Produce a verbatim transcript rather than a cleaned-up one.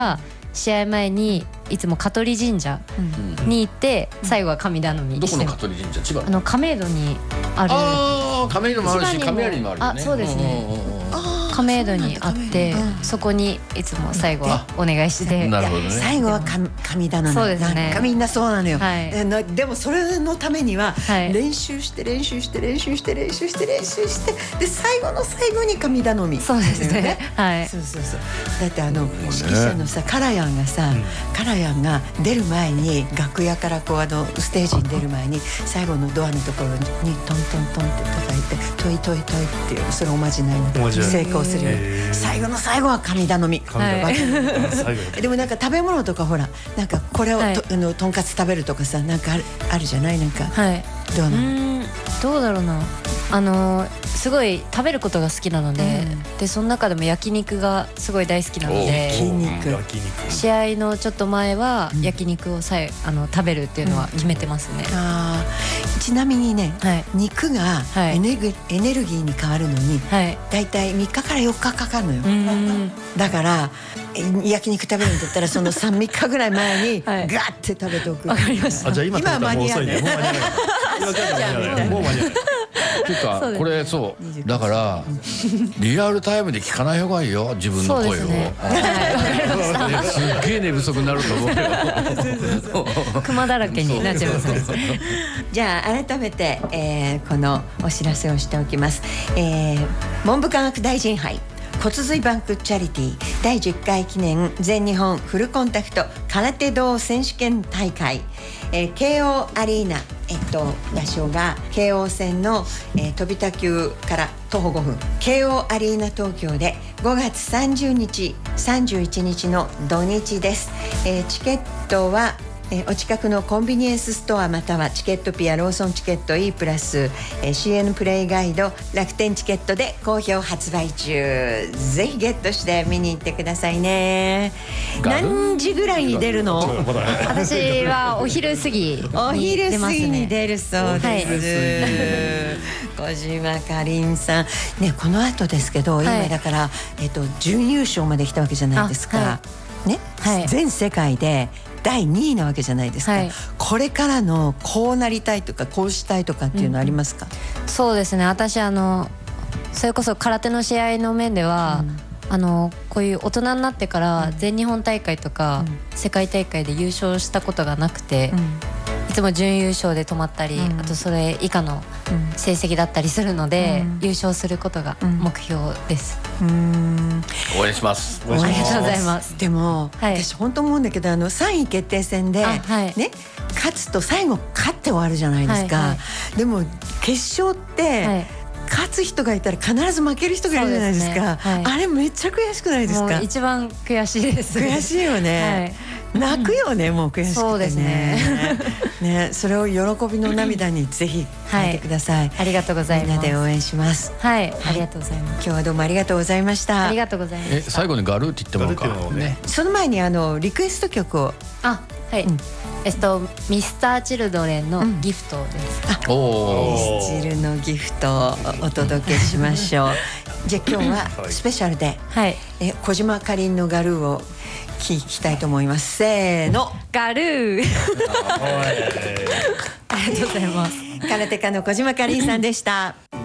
試合前にいつも香取神社に行って最後は神頼みどこしての香取神社？千葉あの亀戸にある。 ああ亀戸もあるし亀有にもあるよね。 あそうですね。亀戸にあってそこにいつも最後はお願いして。 なるほどね。 最後は神神頼み。 そうですね。 なんかみんなそうなのよ。 はいえなでもそれのためにははい練習して練習して練習して練習して練習してで最後の最後に神頼み。 そうですね。はい。 そうそうそう。だってあの指揮者のさカラヤンがさ、カラヤンが出る前に楽屋からこうあのステージに出る前に最後のドアのところにトントントンって叩いてトイトイトイっていうそれおまじないの成功するよ。最後の最後は神頼み。でもなんか食べ物とかほらなんかこれをとあのとんかつ食べるとかさなんかあるあるじゃないなんか。 はい。 どうなの？ うーんどうだろうな。あのすごい食べることが好きなので、 うんでその中でも焼肉がすごい大好きなので、 焼肉試合のちょっと前は焼肉をさえあの食べるっていうのは決めてますね。 あーちなみにね、 はい肉がはいエネルギー、エネルギーに変わるのにはい。 だいたいみっかからよっかかかるのよ。 うーんだからえ焼肉食べるんだったらそのさんみっかぐらい前にガはいーって食べておく。 わかりました。 あじゃあ今食べたらもう遅いね。もう間に合わない。今食べたら間に合わない。もう間に合わない。 ていうかこれそうだからリアルタイムで聞かない方がいいよ自分の声を。 そうですねはいわかりましたねすっげえ寝不足になると思うよ。 クマだらけになっちゃいますね。 じゃあ改めて、えーこのお知らせをしておきます。えー文部科学大臣杯骨髄バンクチャリティーだいじゅっかい記念全日本フルコンタクト空手道選手権大会、えー、慶応アリーナ、えっと、場所が京王線の、えー、飛田急から徒歩ごふん慶応アリーナ東京でごがつさんじゅうにちさんじゅういちにちの土日です。えー、チケットはえーお近くのコンビニエンスストアまたはチケットピアローソンチケット E プラス、えー、シーエヌ プレイガイド楽天チケットで好評発売中。ぜひゲットして見に行ってくださいね。何時ぐらいに出るの？ 私はお昼過ぎおに昼過出ますね。 ぎに出るそうです。小島かりんさんねこの後ですけど、 はい今だから、えっと、準優勝まで来たわけじゃないですか、 あはね、 はい全世界でだいにいなわけじゃないですか、 はいこれからのこうなりたいとかこうしたいとかっていうのありますか？ そうですね。私あのそれこそ空手の試合の面では、あのこういう大人になってから全日本大会とか世界大会で優勝したことがなくて、いつも準優勝で止まったり、 うんあとそれ以下の成績だったりするので、 うん優勝することが目標です。 うーん応援します。 ありがとうございます。 でも、 はい私本当思うんだけどあのさんい決定戦で、 あはいね、勝つと最後勝って終わるじゃないですか、 はいはでも決勝って、 はい勝つ人がいたら必ず負ける人がいるじゃないですか。 そうですねはいあれめっちゃ悔しくないですか？ もう一番悔しいです。 悔しいよね、泣くよね、もう悔しくてね。 そうですねね、それを喜びの涙にぜひ変えてください、 ありがとうございます。 みんなで応援します。 はい、ありがとうございます。 今日はどうもありがとうございましたありがとうございまえす。 最後にガルーって言ってもらおうかガルーっていうのをね。 その前にあのリクエスト曲をあ、はい。 うんえっとミスターチルドレンのギフトです。 おおミスチルのギフトをお届けしましょうじゃあ今日はスペシャルで、 はい。 え小島かりんのガルーを聞きたいと思います。せーの、 ガルー。ありがとうございます。 空手家の小島かりんさんでした。